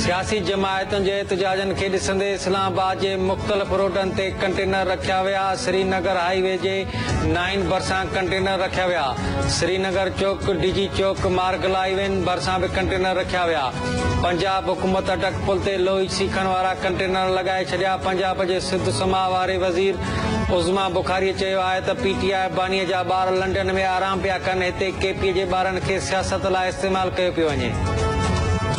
सियासी जमायतुनि जे एहतजाजनि खे ॾिसंदे इस्लामाबाद जे मुख़्तलिफ़ रोडनि ते कंटेनर रखिया विया। श्रीनगर हाईवे जे 9 भरिसां कंटेनर रखिया विया। श्रीनगर चौक, डीजी चौक मार्ग लाइवेन भरिसां बि कंटेनर रखिया विया। पंजाब हुकूमत अटक पुल ते लोही सीखण वारा कंटेनर लॻाए छॾिया। पंजाब जे सिंध समाह वारे वज़ीर उज़मा बुखारी चयो आहे त पीटीआई बानीअ जा ॿार लंडन में आराम पिया कनि। हिते केपीअ जे ॿारनि खे सियासत लाइ इस्तेमालु कयो पियो वञे।